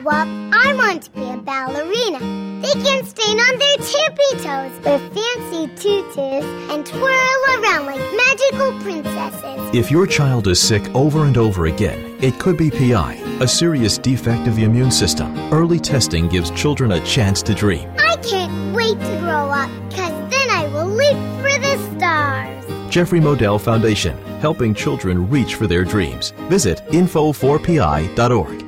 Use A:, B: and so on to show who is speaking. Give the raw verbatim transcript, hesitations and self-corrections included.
A: up, I want to be a ballerina. They can stand on their tippy toes with fancy tutus and twirl around like magical princesses.
B: If your child is sick over and over again, it could be P I, a serious defect of the immune system. Early testing gives children a chance to dream.
A: I can't wait to grow up, because then I will leap for the stars.
B: Jeffrey Modell Foundation, helping children reach for their dreams. Visit info four p i dot org.